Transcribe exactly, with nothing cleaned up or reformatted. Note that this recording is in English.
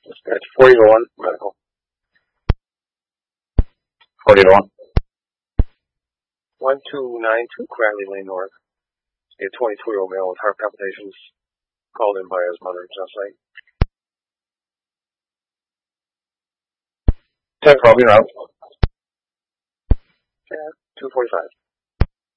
Dispatch forty to one, medical. forty to one. one two nine two Crowley Lane North. A twenty-two-year-old male with heart palpitations called in by his mother just site. ten twelve, you're out. Yeah, two forty-five.